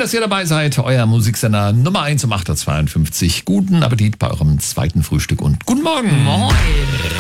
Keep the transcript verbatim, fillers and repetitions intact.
dass ihr dabei seid. Euer Musiksender Nummer eins um acht Uhr zweiundfünfzig. Guten Appetit bei eurem zweiten Frühstück und guten Morgen. Moin.